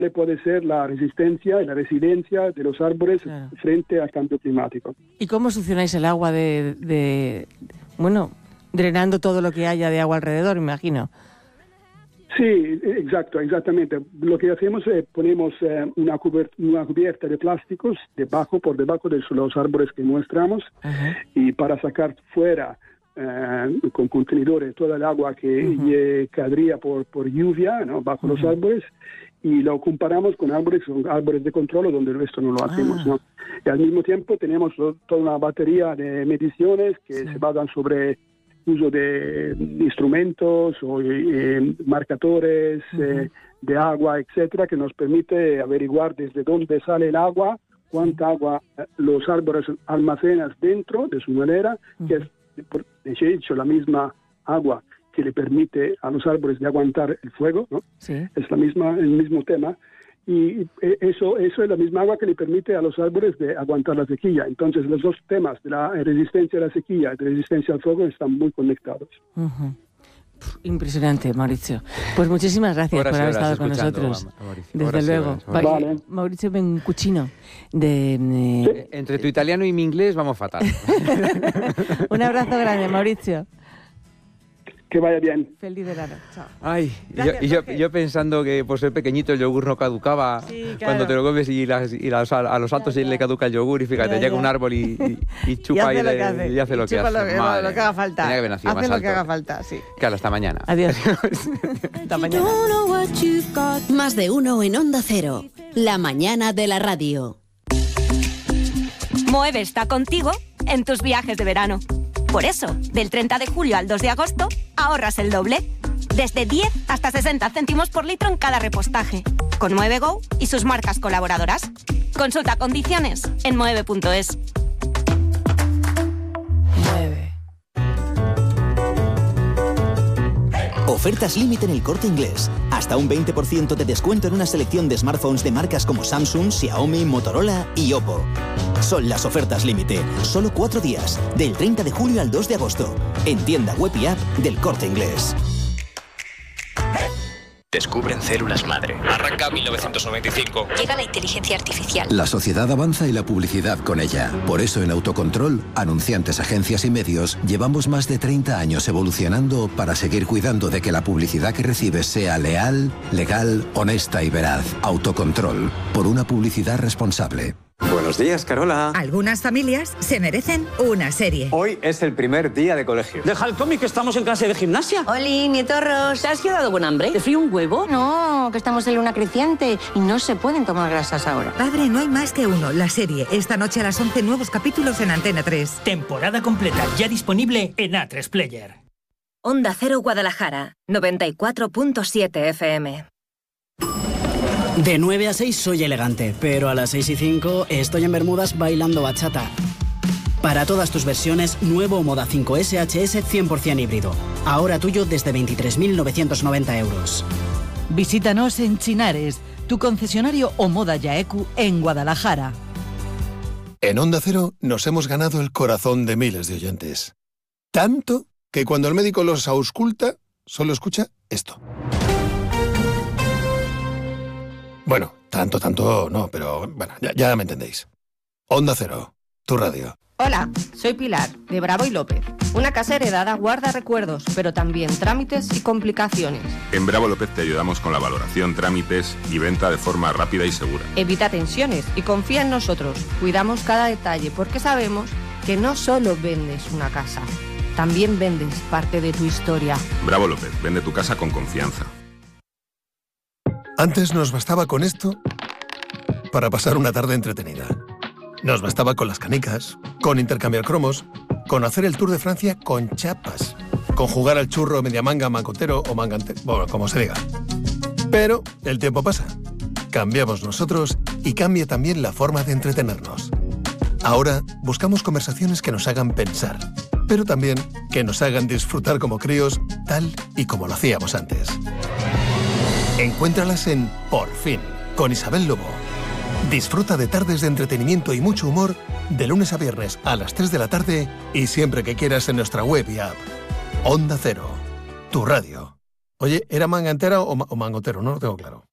puede ser la resistencia y la resiliencia de los árboles frente al cambio climático. ¿Y cómo succionáis el agua drenando todo lo que haya de agua alrededor, me imagino? Sí, exactamente. Lo que hacemos es ponemos una cubierta de plásticos por debajo de los árboles que muestramos, y para sacar fuera con contenedores toda el agua que caería por lluvia, ¿no?, bajo los árboles, y lo comparamos con árboles de control donde esto no lo hacemos, ¿no? Y al mismo tiempo tenemos toda una batería de mediciones que se basan sobre uso de instrumentos o marcadores de agua, etcétera, que nos permite averiguar desde dónde sale el agua, cuánta agua los árboles almacenan dentro de su manera, que es de hecho la misma agua que le permite a los árboles de aguantar el fuego, ¿no? Sí. Es el mismo tema. Y eso es la misma agua que le permite a los árboles de aguantar la sequía. Entonces, los dos temas de la resistencia a la sequía y de resistencia al fuego están muy conectados. Impresionante, Mauricio. Pues muchísimas gracias por haber estado con nosotros. Desde luego. Vale. Mauricio Bencucino. Entre tu italiano y mi inglés vamos fatal. Un abrazo grande, Mauricio. Que vaya bien. Feliz verano. Chao. Ay, yo pensando que por ser pequeñito el yogur no caducaba, cuando te lo comes a los altos le caduca el yogur, y fíjate, llega un árbol y chupa y hace lo que hace. Lo que haga falta. Tenía que haber nacido hace más lo alto. que haga falta, sí. Claro, hasta mañana. Adiós. Hasta mañana. Más de uno en Onda Cero. La mañana de la radio. Moeve está contigo en tus viajes de verano. Por eso, del 30 de julio al 2 de agosto, ahorras el doble. Desde 10 hasta 60 céntimos por litro en cada repostaje. Con Moeve Go y sus marcas colaboradoras. Consulta condiciones en moeve.es. Mueve. Ofertas límite en El Corte Inglés. Hasta un 20% de descuento en una selección de smartphones de marcas como Samsung, Xiaomi, Motorola y Oppo. Son las ofertas límite. Solo 4 días. Del 30 de julio al 2 de agosto. En tienda web y app del Corte Inglés. Descubren células madre. Arranca 1995. Llega la inteligencia artificial. La sociedad avanza y la publicidad con ella. Por eso en Autocontrol, anunciantes, agencias y medios, llevamos más de 30 años evolucionando para seguir cuidando de que la publicidad que recibes sea leal, legal, honesta y veraz. Autocontrol. Por una publicidad responsable. Buenos días, Carola. Algunas familias se merecen una serie. Hoy es el primer día de colegio. Deja el cómic, que estamos en clase de gimnasia. Oli, nietorros. ¿Te has quedado con hambre? ¿Te frío un huevo? No, que estamos en luna creciente y no se pueden tomar grasas ahora. Padre, no hay más que uno. La serie. Esta noche a las 11, nuevos capítulos en Antena 3. Temporada completa, ya disponible en A3 Player. Onda Cero Guadalajara, 94.7 FM. De 9 a 6 soy elegante, pero a las 6 y 5 estoy en Bermudas bailando bachata. Para todas tus versiones, nuevo Moda 5 SHS 100% híbrido. Ahora tuyo desde 23.990 euros. Visítanos en Chinares, tu concesionario Omoda Yaeku en Guadalajara. En Onda Cero nos hemos ganado el corazón de miles de oyentes. Tanto que cuando el médico los ausculta, solo escucha esto. Bueno, tanto no, pero bueno, ya me entendéis. Onda Cero, tu radio. Hola, soy Pilar, de Bravo y López. Una casa heredada guarda recuerdos, pero también trámites y complicaciones. En Bravo López te ayudamos con la valoración, trámites y venta de forma rápida y segura. Evita tensiones y confía en nosotros. Cuidamos cada detalle porque sabemos que no solo vendes una casa, también vendes parte de tu historia. Bravo López, vende tu casa con confianza. Antes nos bastaba con esto para pasar una tarde entretenida. Nos bastaba con las canicas, con intercambiar cromos, con hacer el Tour de Francia con chapas, con jugar al churro media manga, mangotero o mangante, bueno, como se diga. Pero el tiempo pasa. Cambiamos nosotros y cambia también la forma de entretenernos. Ahora buscamos conversaciones que nos hagan pensar, pero también que nos hagan disfrutar como críos, tal y como lo hacíamos antes. Encuéntralas en Por Fin, con Isabel Lobo. Disfruta de tardes de entretenimiento y mucho humor de lunes a viernes a las 3 de la tarde y siempre que quieras en nuestra web y app. Onda Cero, tu radio. Oye, ¿era manga entera o mangotero? No lo tengo claro.